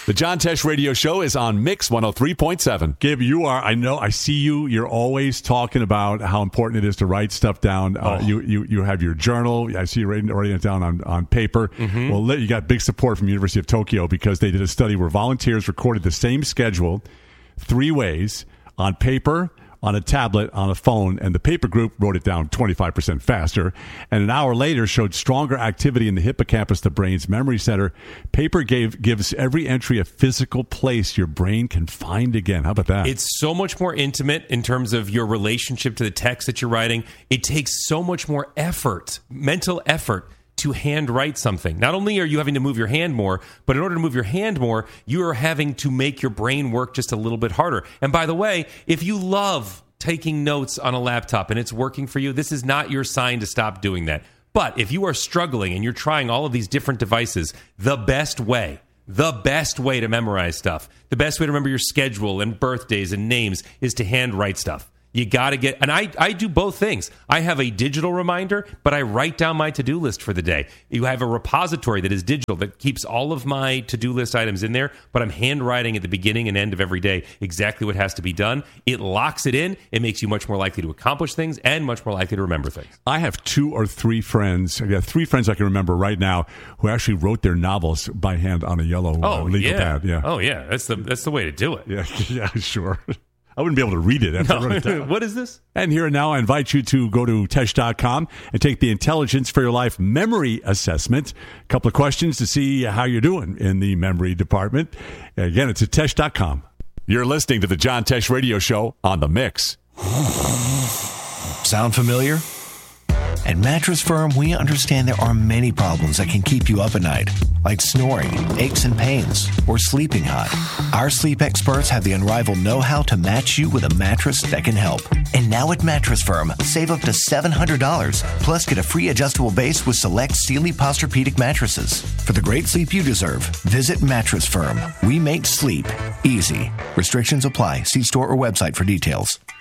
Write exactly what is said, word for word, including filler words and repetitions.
The John Tesh Radio Show is on Mix one oh three point seven. Gabe, you are, I know, I see you. You're always talking about how important it is to write stuff down. Oh. Uh, you, you you have your journal. I see you writing, writing it down on, on paper. Mm-hmm. Well, you got big support from the University of Tokyo because they did a study where volunteers recorded the same schedule three ways on paper, on a tablet, on a phone, and the paper group wrote it down twenty-five percent faster. And an hour later showed stronger activity in the hippocampus, the brain's memory center. Paper gave gives every entry a physical place your brain can find again. How about that? It's so much more intimate in terms of your relationship to the text that you're writing. It takes so much more effort, mental effort, to handwrite something. Not only are you having to move your hand more, but in order to move your hand more, you are having to make your brain work just a little bit harder. And by the way, if you love taking notes on a laptop and it's working for you, this is not your sign to stop doing that. But if you are struggling and you're trying all of these different devices, the best way, the best way to memorize stuff, the best way to remember your schedule and birthdays and names is to handwrite stuff. You got to get, and I, I do both things. I have a digital reminder, but I write down my to-do list for the day. You have a repository that is digital that keeps all of my to-do list items in there, but I'm handwriting at the beginning and end of every day exactly what has to be done. It locks it in. It makes you much more likely to accomplish things and much more likely to remember things. I have two or three friends, I have three friends I can remember right now who actually wrote their novels by hand on a yellow oh, uh, legal yeah. pad. Yeah. Oh, yeah. That's the that's the way to do it. Yeah, yeah, sure. I wouldn't be able to read it after no. I wrote it down. What is this? And here and now, I invite you to go to Tesh dot com and take the Intelligence for Your Life memory assessment. A couple of questions to see how you're doing in the memory department. Again, it's at Tesh dot com. You're listening to the John Tesh Radio Show on The Mix. Sound familiar? At Mattress Firm, we understand there are many problems that can keep you up at night, like snoring, aches and pains, or sleeping hot. Our sleep experts have the unrivaled know-how to match you with a mattress that can help. And now at Mattress Firm, save up to seven hundred dollars, plus get a free adjustable base with select Sealy Posturepedic mattresses. For the great sleep you deserve, visit Mattress Firm. We make sleep easy. Restrictions apply. See store or website for details.